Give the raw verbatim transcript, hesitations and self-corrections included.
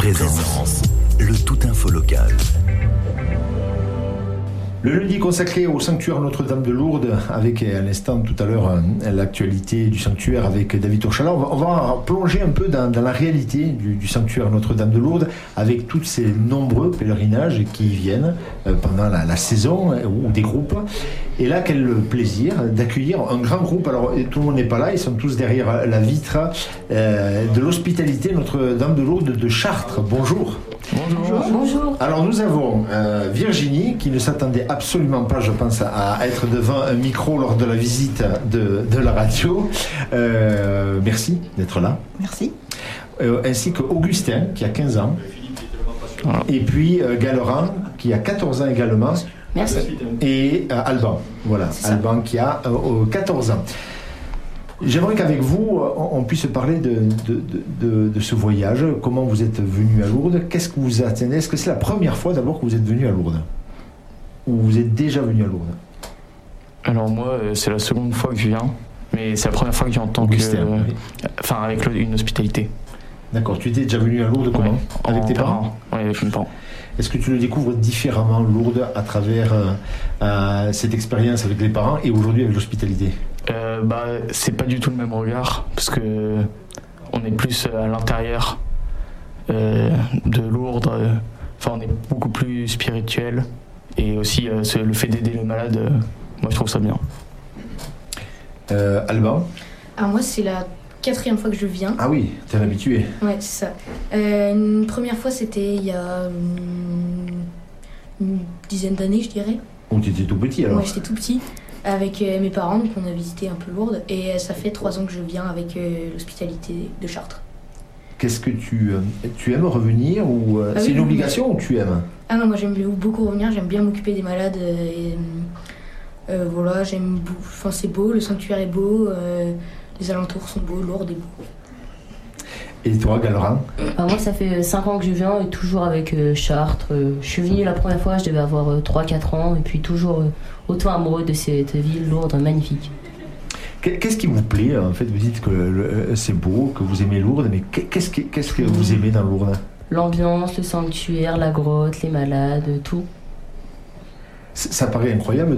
Présence, le tout info local. Le lundi consacré au sanctuaire Notre-Dame de Lourdes, avec à l'instant tout à l'heure l'actualité du sanctuaire avec David Orchala. On va, on va plonger un peu dans, dans la réalité du, du sanctuaire Notre-Dame de Lourdes, avec tous ces nombreux pèlerinages qui y viennent pendant la, la saison, ou des groupes. Et là, quel plaisir d'accueillir un grand groupe. Alors, tout le monde n'est pas là, ils sont tous derrière la vitre euh, de l'hospitalité Notre-Dame de Lourdes de Chartres. Bonjour. Bonjour. Bonjour. Alors nous avons euh, Virginie qui ne s'attendait absolument pas, je pense, à, à être devant un micro lors de la visite de, de la radio. Euh, merci d'être là. Merci. Euh, ainsi que Augustin qui a quinze ans. Voilà. Et puis euh, Galeran qui a quatorze ans également. Merci. Et euh, Alban, voilà, Alban qui a euh, quatorze ans. J'aimerais qu'avec vous, on puisse parler de, de, de, de ce voyage. Comment vous êtes venu à Lourdes? Qu'est-ce que vous attendez? Est-ce que c'est la première fois d'abord que vous êtes venu à Lourdes? Ou vous êtes déjà venu à Lourdes? Alors moi, c'est la seconde fois que je viens. Mais c'est la première fois que je viens en tant Augustin, que... oui. Enfin, avec le, une hospitalité. D'accord. Tu étais déjà venu à Lourdes comment? Ouais, avec tes parents, parents Oui, avec mes parents. Est-ce que tu le découvres différemment, Lourdes, à travers euh, euh, cette expérience avec les parents et aujourd'hui avec l'hospitalité? euh, bah, C'est pas du tout le même regard, parce que on est plus à l'intérieur euh, de Lourdes. Euh, enfin, on est beaucoup plus spirituel. Et aussi, euh, le fait d'aider les malades, euh, moi je trouve ça bien. Euh, Alban? Alors moi, c'est la quatrième fois que je viens. Ah oui, t'es un habitué. Ouais, c'est ça. Euh, une première fois, c'était il y a une, une dizaine d'années, je dirais. Oh, t'étais tout petit alors? Ouais, j'étais tout petit, avec euh, mes parents, donc on a visité un peu Lourdes. Et euh, ça fait trois ans que je viens avec euh, l'hospitalité de Chartres. Qu'est-ce que tu... Euh, tu aimes revenir ou euh, ah c'est oui, une obligation ou tu aimes? Ah non, moi j'aime beaucoup revenir, j'aime bien m'occuper des malades. Euh, et, euh, voilà, j'aime... Enfin, c'est beau, le sanctuaire est beau. Euh, Les alentours sont beaux, Lourdes est beau. Et toi, Galeran? Alors moi, ça fait cinq ans que je viens, et toujours avec euh, Chartres. Euh, je suis venu la première fois, je devais avoir euh, trois quatre ans, et puis toujours euh, autant amoureux de cette ville, Lourdes, magnifique. Qu'est-ce qui vous plaît? En fait, vous dites que le, c'est beau, que vous aimez Lourdes, mais qu'est-ce que, qu'est-ce que vous aimez dans Lourdes? L'ambiance, le sanctuaire, la grotte, les malades, tout. Ça paraît incroyable